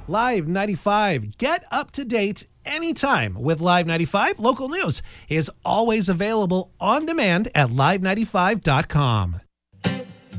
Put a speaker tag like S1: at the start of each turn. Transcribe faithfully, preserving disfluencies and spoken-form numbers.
S1: Live ninety-five. Get up to date anytime with Live ninety-five. Local news is always available on demand at live ninety-five dot com.